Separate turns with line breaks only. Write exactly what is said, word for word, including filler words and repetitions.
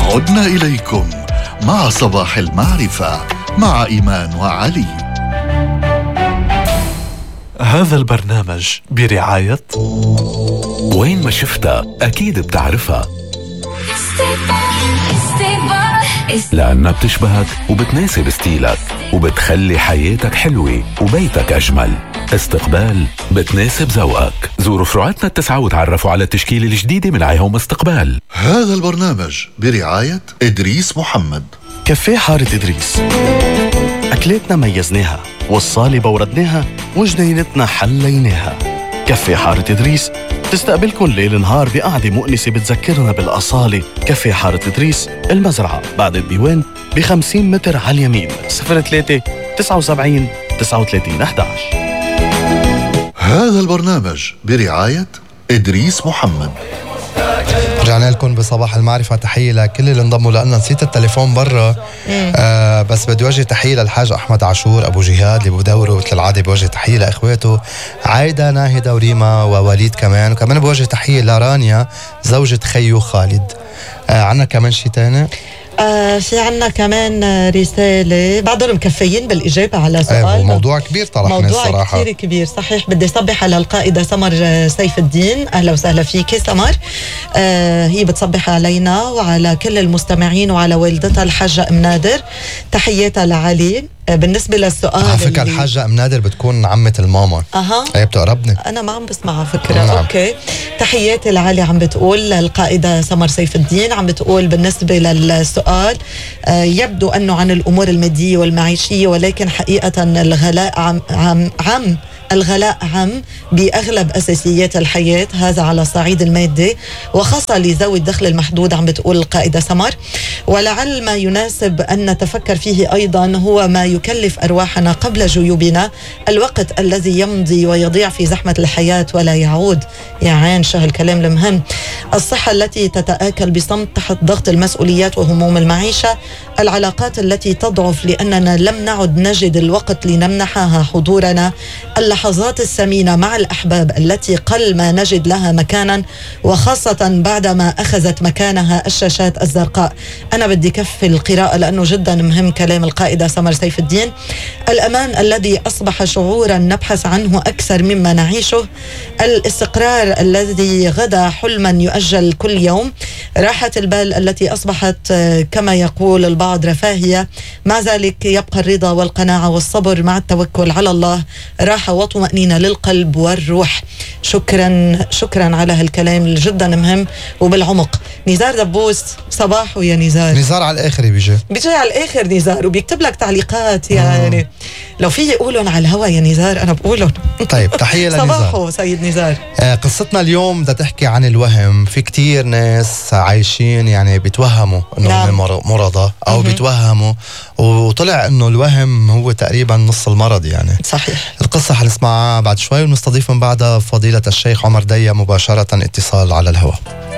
عدنا إليكم مع صباح المعرفة مع إيمان وعلي.
هذا البرنامج برعاية
وين ما شفتها أكيد بتعرفها، لأنها بتشبهك وبتناسب ستيلك وبتخلي حياتك حلوة وبيتك أجمل. استقبال بتناسب ذوقك. زوروا فروعاتنا التسعة وتعرفوا على التشكيلة الجديدة من عيهوم استقبال.
هذا البرنامج برعاية إدريس محمد.
كافيه حارة إدريس، أكلاتنا ميزناها والصالة بوردناها وجنينتنا حليناها. كافيه حارة إدريس تستقبلكن ليل نهار بقعدة مؤنسة بتذكرنا بالأصالة. كافيه حارة إدريس، المزرعة بعد الديوان بخمسين متر على اليمين. صفر ثلاثة تسعة وسبعين تسعة وثلاثين أحد عشر.
هذا البرنامج برعاية إدريس محمد.
رجعنا لكم بصباح المعرفة. تحية لكل اللي انضموا لأن نسيت التليفون برا. آه بس بدي وجه تحية للحاج أحمد عاشور أبو جهاد اللي بدوره مثل العادة. بوجه تحية لإخواته عايدة ناهدة وريما ووليد كمان. وكمان بوجه تحية لرانيا زوجة خيو خالد. آه عنا كمان شي تاني.
آه في عنا كمان رسالة بعضهم مكفيين بالإجابة على سؤال.
أيه موضوع كبير طرحنا
موضوع
الصراحة.
موضوع كتير كبير صحيح. بدي صبح على القائدة سمر سيف الدين. أهلا وسهلا فيك سمر. آه هي بتصبح علينا وعلى كل المستمعين وعلى والدتها الحاجة أم نادر. تحياتها لعلي. بالنسبة للسؤال
على فكرة الحاجة أم نادر بتكون عمة الماما.
أها
هي بتقربني.
أنا ما عم بسمعها فكرة.
نعم.
أوكي. تحياتي لعلي عم بتقول القائدة سمر سيف الدين عم بتقول بالنسبة للسؤال آه يبدو أنه عن الأمور المادية والمعيشية، ولكن حقيقة الغلاء عم, عم, عم الغلاء عم بأغلب أساسيات الحياة، هذا على الصعيد المادي وخاصة لذوي الدخل المحدود عم بتقول القائدة سمر. ولعل ما يناسب أن نتفكر فيه أيضا هو ما يكلف أرواحنا قبل جيوبنا، الوقت الذي يمضي ويضيع في زحمة الحياة ولا يعود. يا عين شه الكلام المهم. الصحة التي تتآكل بصمت تحت ضغط المسؤوليات وهموم المعيشة، العلاقات التي تضعف لأننا لم نعد نجد الوقت لنمنحها حضورنا، اللحظات الثمينة مع الأحباب التي قل ما نجد لها مكانا، وخاصة بعدما أخذت مكانها الشاشات الزرقاء. أنا بدي كفي القراءة لأنه جدا مهم كلام القائدة سمر سيف الدين. الأمان الذي أصبح شعورا نبحث عنه أكثر مما نعيشه، الاستقرار الذي غدا حلما يؤجل كل يوم، راحة البال التي أصبحت كما يقول البعض رفاهية، مع ذلك يبقى الرضا والقناعة والصبر مع التوكل على الله راحة وطمأنينة للقلب والروح. شكرا شكرا على هالكلام جدا مهم وبالعمق. نزار دبوس صباح ويا نزار.
نزار على الآخر بيجي
بيجي على الآخر نزار وبيكتب لك تعليقات يعني. لو في يقولون على الهوا يا نزار أنا بقولهم.
طيب تحية لنزار.
صباحو سيد نزار.
آه قصتنا اليوم بدها تحكي عن الوهم. في كتير ناس عايشين يعني بيتوهموا انه نعم. مرضى او بيتوهموا وطلع انه الوهم هو تقريبا نص المرض يعني.
صحيح.
القصة حنسمعها بعد شوي ونستضيف من بعدها فضيلة الشيخ عمر دية مباشرة اتصال على الهواء.